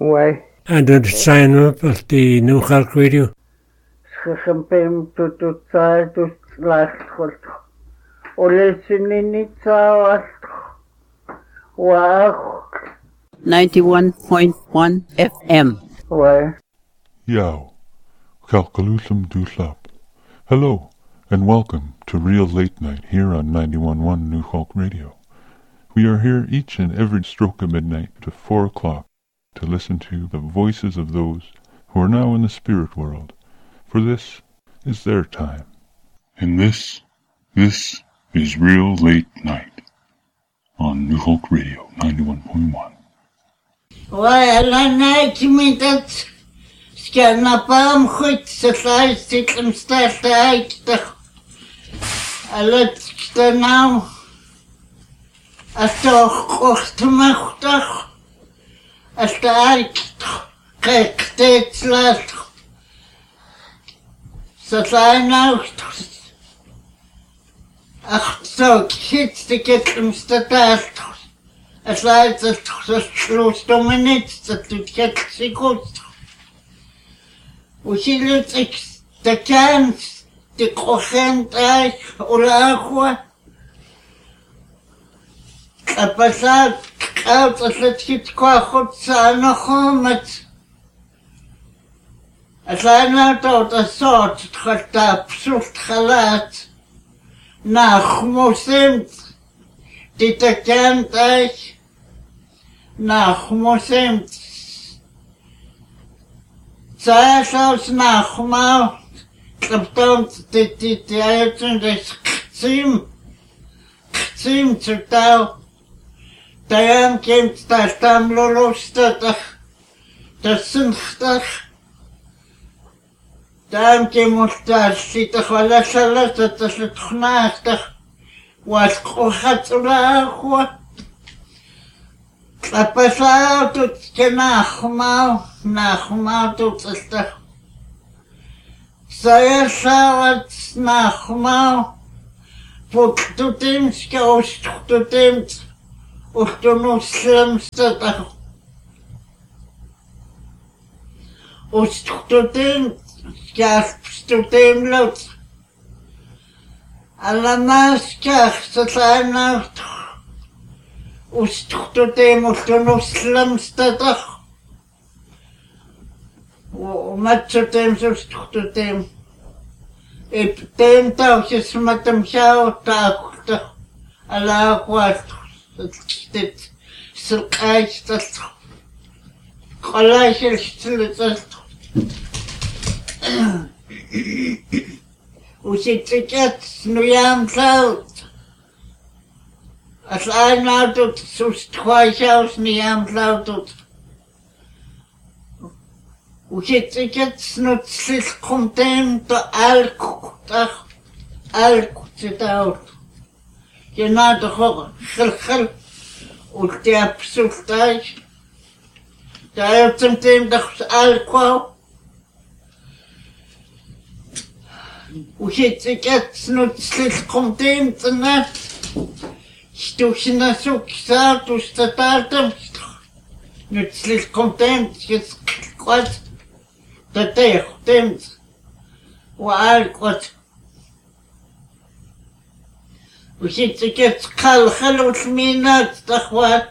Ouais. And did sign up at the New York Radio? Schempem tututsatus lastholt. Olesinitsaast. Wow. 91.1 FM. Ouais. Yow, Kalkalusum Duslap. Hello, and welcome to Real Late Night here on 91.1 New Hulk Radio. We are here each and every stroke of midnight to 4 o'clock to listen to the voices of those who are now in the spirit world, for this is their time. And this is Real Late Night on New Hulk Radio 91.1. Well, night me that scanapam goed se sit im start uit. Alles nou. As toch kost machtig. As uit. Kijk steeds laat. Ze zijn nou. Ach zo, kids die get im start. Es leidt es schloss dominit, dat doet get zich goed. Hoe lukt ik de kans, de corrent uit, of agua? Het passat koud als het giet qua goed zijn nog met. Het leidt nou tot een soort, het gaat daar absoluut gelaat. Nach moesemt, die de kant uit. Nach moesemt. Zelfs nagmaal, klopt dit uitend is kzim totaal. Daarom komt dat dan lustig, dat zinnig. Daarom komt dat zitten alles dat is het gnastig, wat gaat lachen. Het passau doet je nagmaal doet het toch. Zij zou het nagmaal, wat doet hem schoos, doet hem, of de moslimste toch. Of doet hem, ja, doet hem lot. Allemaal schaars, dat zijn nou toch. Устхтутем, устхтутем, матчутем, устхтутем. И тем таухи сматам шау таухта, аллахуат, стит, силкайстат, колайшилстилитат. Уситикет, снуям саут. Als hij nou doet, zo strooi zelfs niet aan het doet. Hoe zit ik het snutsels komt hem de alk zit uit. Je na de gil, of die absoluut uit. Daar heeft hem tegen de alk. Hoe zit ik het snutsels komt hem te net. Стучно сукса, тустатартом, не слишком темп, кот, да тех темп, уалкот. Учиться кет калхал усминат, тахва.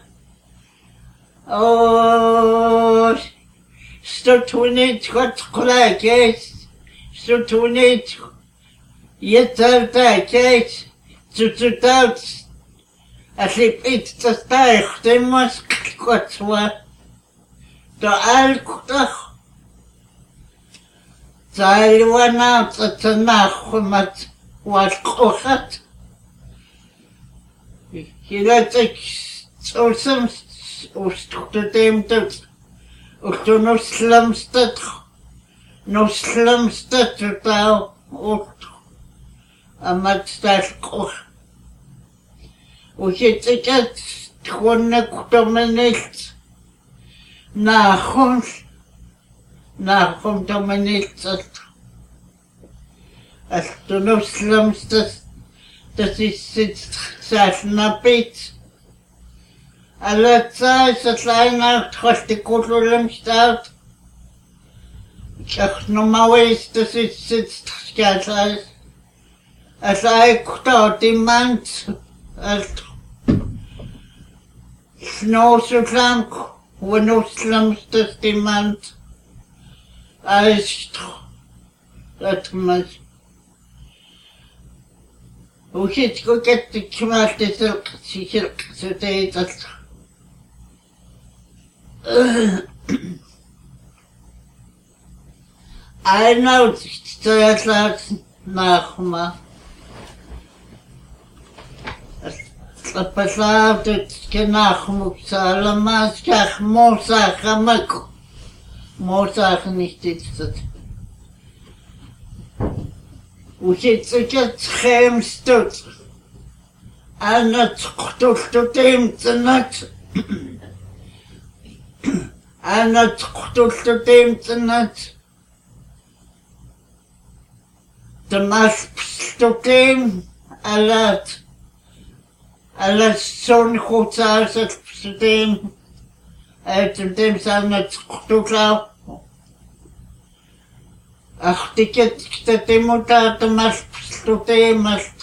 О, что тунет, кот клакет, что тунет, етартакет, цуцутаут. Als ik iets te stijgen, moest ik kort worden. De alkohol. Zij waren het te nachten met wat kocht. Je let ik zo soms oostgedemd uit. Ook de nog slimste totaal ook. En met dat kocht. Hoe zit ik het? Gewoon niet. Nachond me niet. Als de moslims dat is het zelf naar bed. Alatsa sa tlainar tholtikululimstaat. Kachnomawista sitskatlais. Atlai kutautimant. Alt. Snosutlank. Wanuslamstastimant. Aistro. Latmas. Uhitko kettikkimalti silksiteitat. Aina tsayatlat nakhma. Tapasautit kenakhmuk salamas kach mosachamak. Mosach nicht ist. Uhitko schemstut. Ana tsututimtsanat. Ana tsututimtsanat. Damastutim alat. Alat son khutsasat psutim. Dem sanat tsututlaw. Ach, tiket ktatimutata mastutim.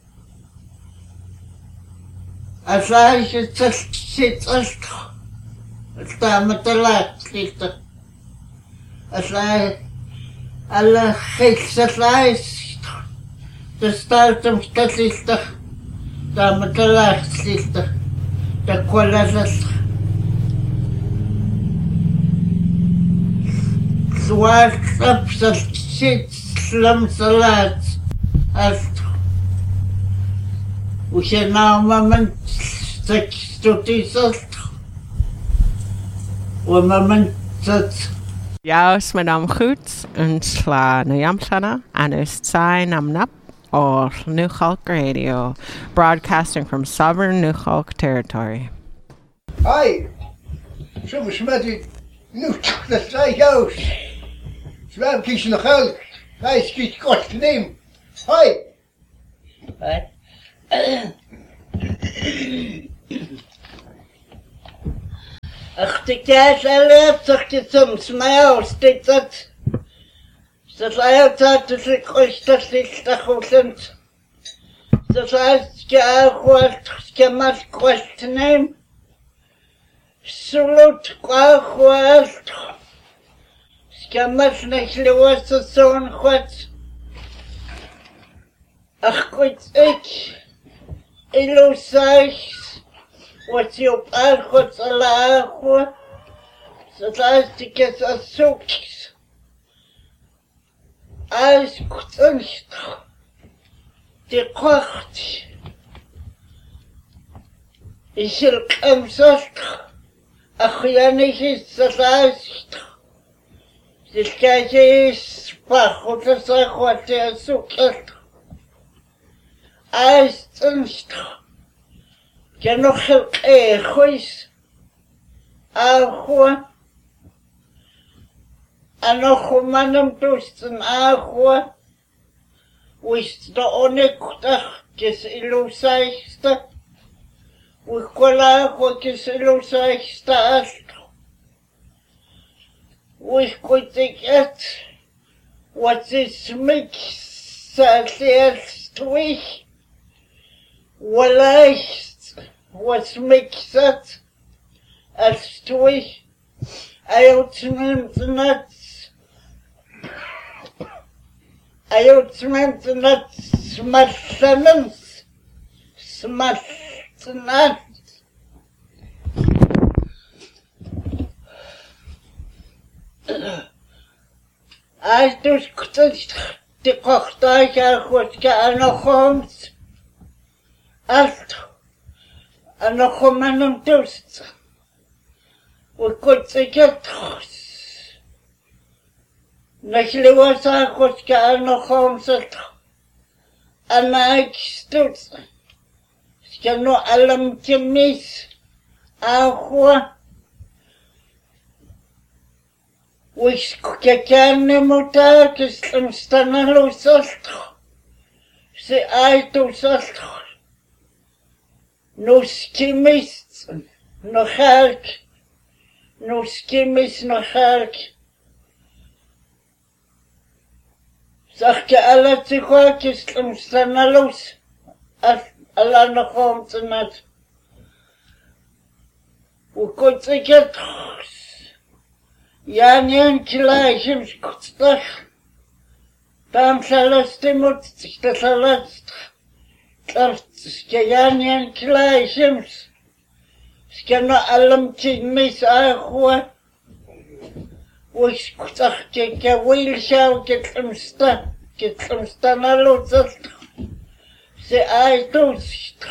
Asai sitsalt. Stamatala slita. Asai alla khilsalais. The startum statlista. Stamatala slita. The qualasas. Swart up sit slum salat. We should now moment 6 to 10. Moment that. Jaus madam goed en sla na jamsana and is sign am nap or New Hulk Radio, broadcasting from sovereign New Hulk territory. Hi, some smeddy new the side house. Swam kies nog Hulk. Hij schiet kort neem. Hi. Ach, die kaas alert zich soms mij steeds dat. Dat hij dat ik ooit dat is dat goed. Dat hij je maar kwast neem. Salut kwast. Je maar niet lewas zo'n goed. Ach, goed ik. Illusies. Wat je op aangoed zal lagen, zodat ik het als zoekjes. Als kunst, die kracht, is er kamzast, ach ja niet is dat luist. Dus kijk je eens, goed te zeggen wat je zoekt. Als kunst. Je nog heel goed, agua, en nog een man om toesten agua, wist de onekdag, is illusaiste, we kola is illusaiste astro, we kunt het, wat is mix, zelfs twee, wellicht. Was mixed as twee nuts. Nuts smashed nuts. I dus de kochtuig goed gaan nog ons. Alt. En nog een man om toest. We kunnen zeggen trots. Nog lewas goed gaan nog ons. En ik stoot. Ik kan nog allemaal mis. Agua. We kan niet moeten. Ik staan los. Ze uit ons. Nos chemists, Nochalk, Nuskimis Nochalk. Sag ke alle Tsikwaakis Tlumstanalus, alla Nochomtsenat. Ukotziket, Janjan Kilaishim Skutstach, Tam Shalastimut, Stalast, Janjan Kilaishim, Skana Alam Tigmis Ahua. وش كتخ كويلشا وكتلمستا نالو زلت سي آيتو زشت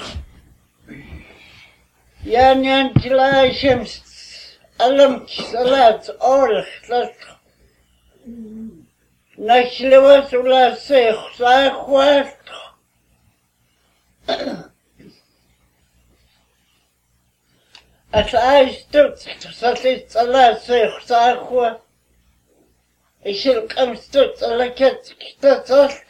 يعني كلا شمس ألم كسلات أولخ زلت نشلوات ولا سيخ سايخوات أتعايشتو تسلت صلاة سيخ سايخوات إيش القمستوت على كتاتلت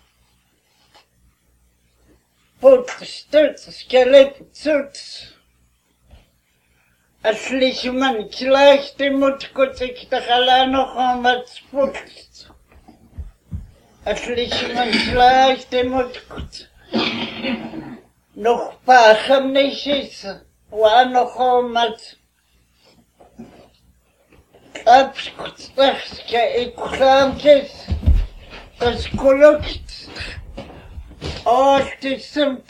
بوتستوت سكاليبتوت أسليش من كلاش تموت كتك تخلانو خامت بوتست أسليش من كلاش تموت كت نخ باخم نشيس وأنا خامت Abskutstachska ikramkis, das Kolokt, Ortisamt,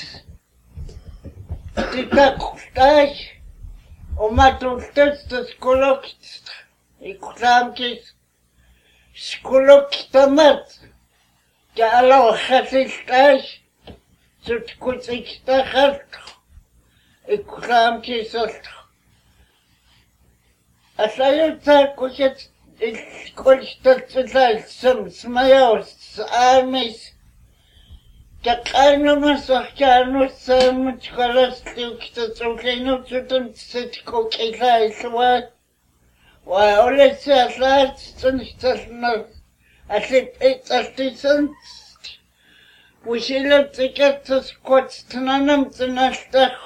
die Kakustach, Matultest, das Kolokt, ikramkis, Skoloktamat, der Alauchasistach, Sutkutstachast, ikramkis, Asayuta kuchet kolstat smayaus armis Kakano masakano sam chkalastuk tsukleno tutum sitko kaisaiswa wa olesa sat tsunchtasna asit etsartisan Wishila tikatus kotstanam tsanastach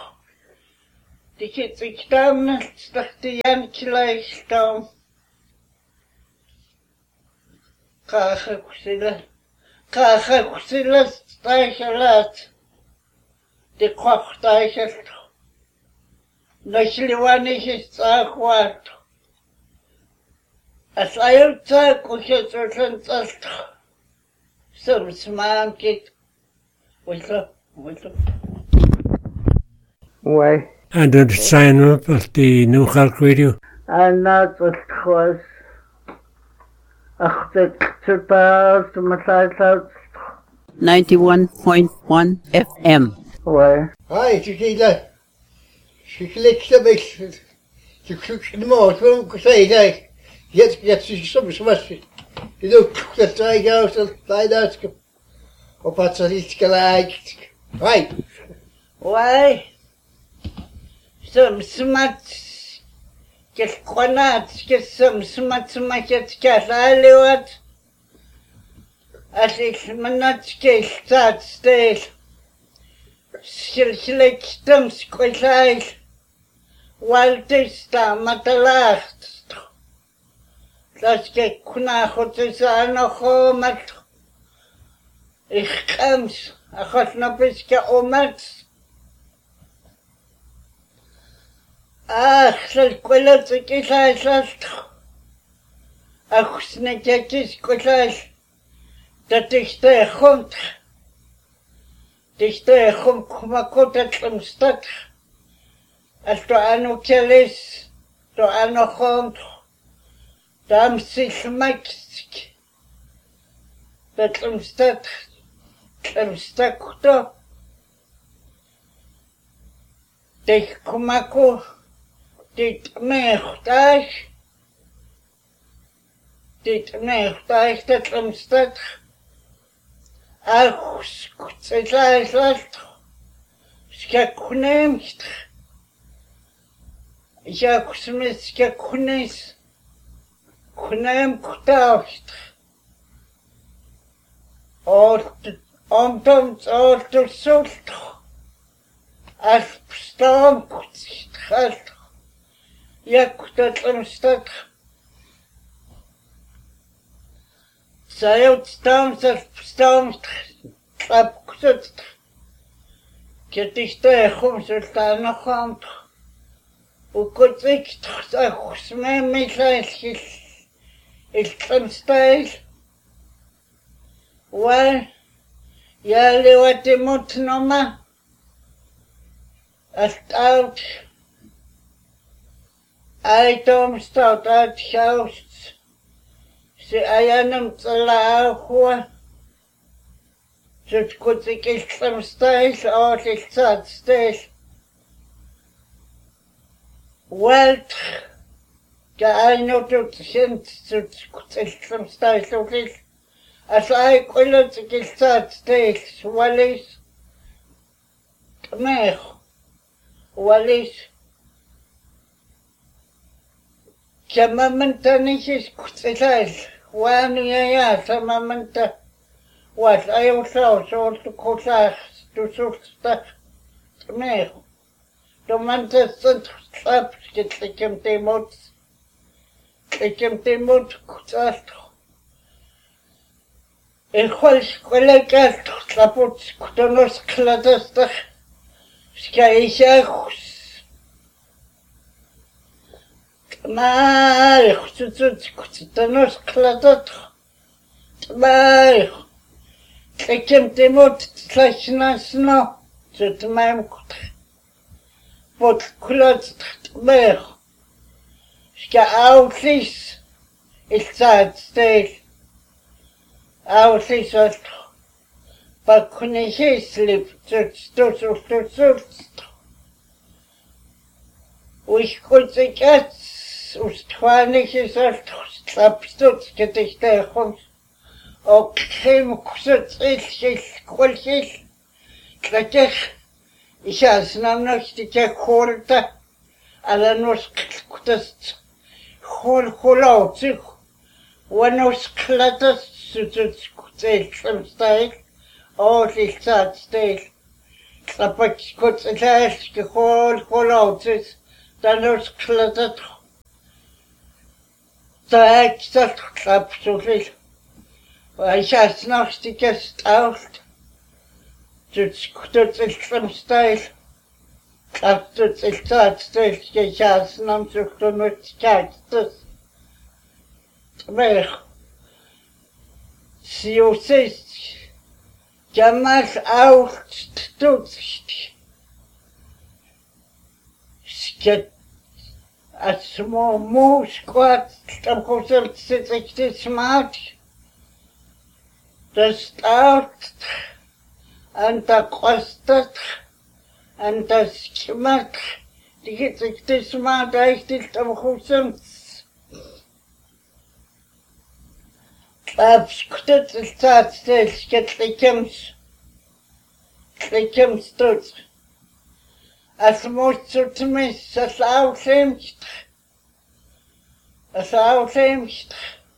Ich damals dachte Jan gleich da. Kache kusila steichelat. Die Kochteichelt. Nashliwanis ist auch wart. Als Eilzeit kuchet und das zum Smaan geht. Wieso? Why? And the sign up of the New Hulk Radio. And that was close. Ach, the super to my side out. 91.1 FM. Why? Hi, Chiquita. She clicked a bit. She clicked the most. Well, could say that. Yet, she's so much. You know, the strike out and slide out. Or what's it like? Right. Why? Some smart. Get quanats, get some smart market casaliot. As it's manatske start state. Silk them squash. Waltista matalast. Let's get kunahotisano homat. Ich comes. I got no biscuit omat. Ach, das Quelle gesagt hast. Ach, snetjes gesagt. Dat is de grond. Dis de grond kumakota zum stad. Als du ano kelis, du ano grond. Dam sich makst. Dat zum stad. Zum stad. Dich kumako. Dit mechtag. Dit mechtag dat zum stad. Ach, skutzelast. Skakunemt. Ja, kusmiska kunis. Kunem kutaust. Omtoms orto sult. As storm kutstrast. Yakutatlumstat. Sayut stamst tlapkusut. Ketiste khumsultanakham. Ukutik tsakhusme milail iltlamstail. Well, yali watimut noma. Out. I don't start out house. See, I am the Just could get some stage or the sad stage. Well, I know to send to get some stage of this. As I call it to get sad stage, Wallis. Meh. Wallis. Samamanta nisis kutsailas. Wanu ya samamanta. What I also saw to kosas to susta. Meh. Domanta sunt slaps get the temot. The temot kutsas. Echol colegas slapots kutonos kladasta. Skaishachus. Tmaich, kutonos kladot. Tmaich. Tekem temot tlashnasno. Tmaim kut. Pot klot tmaich. Ska outlis. It's sad state. Outlis was. But couldn't he sleep? We could say cats, Ustwanisches Absturz gedichte och hemkutsitsis, kolsis, klatjes, ich has namnostica korta, alla noskkutas, holautsich, wanos klatas, sutskutsel, all this sad state. Klapać kutselaski, holautsich, danos klatat. Tak, dat klapsuvil. Ich has nostika staut. Tutskututsilstamstail. Klaptutsiltatstail, ich has namsuktunutskatstas. Tmech. Siusis. Jamal out tutst. Sket. A small moose squat, tam kusel sit smart. The stout and the costat and the schimat. Die get smart, I still tam kusel. Abskuttet statsdels get Klikkums tot. As most to miss as outfamest. As outfamest.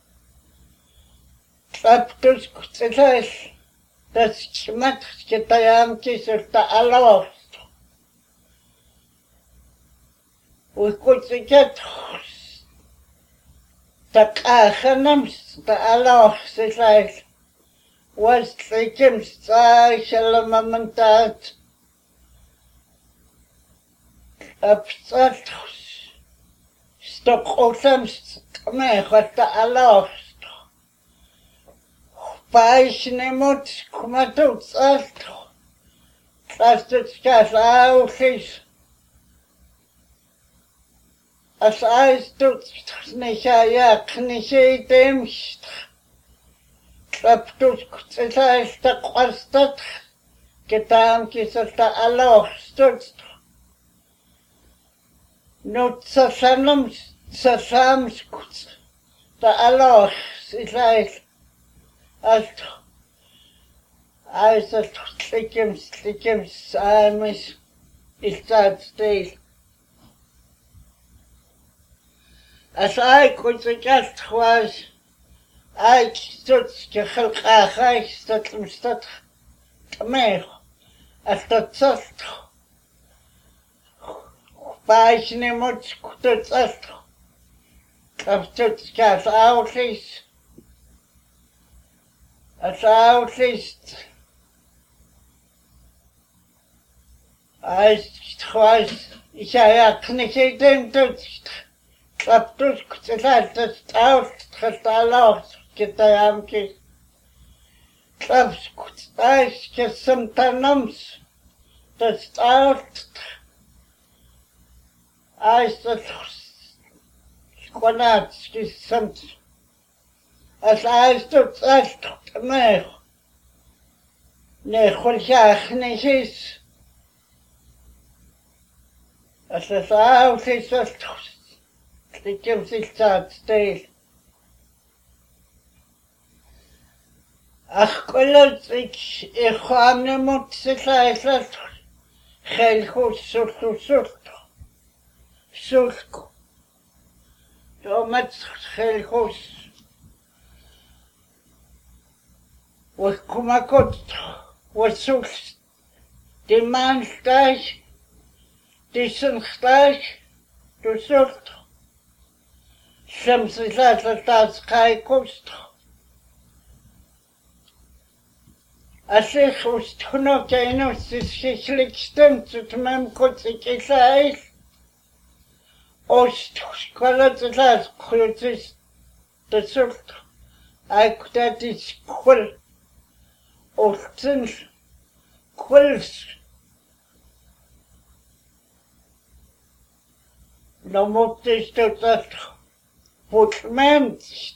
Klaptus kutselash. Das schmat getayamkis of the aloft. We could get the kahanams, the aloft, the life. Was Klikkums shalamamantat. Abstratos. Stockholms mehata alost. Paisnemot kumatuts alto. Plastutskas ausis. As aistuts nichaya knishi demst. Klaptus kutselaista kwastat. Getamkis alta alost. Not sasams, the Allah is like as the Klikkums, I miss is that state. As I could suggest was, I stood Kachalkachai, Statumstat, Tameh, as the Sast. Baixne mots kutsastro. Kapstuts kas outlis. As outlis. Ich habe nicht gedacht, Kapstuts kutsastas outlis. Kitayamki. Kapstuts kesamtanams. Das out. Skwanatski samt. As aistuts mech. Ne khulshach nehis. As outlis Tikem sich stil. Ach kolot ich hamne mutselaysa khelkhus sulko. Domat khelkhus. Was kumakot was sulst. Die Mannstach, die Sundstach, du sulto. Shamsizat das kai kost. Asich ustno keino sishlikstem tutmem kotsikisais. Ost skalatas krutis the sult. I could at its quill. Ostens quills. No motis to that putment.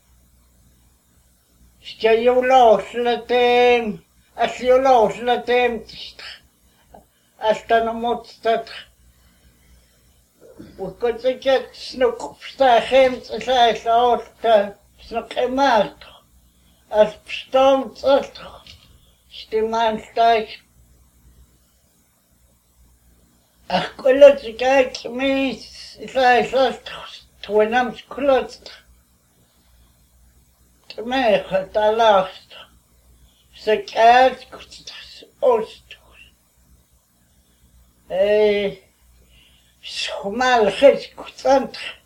Ska jag låsla dem, att jag låsla dem, att de måste och kunde get snucksta hem så att snucka mat att stomt att stimanstag ach kolot sig mis så twenam klot Mij het alast. Ze kijkt oost. Schumal geskutant.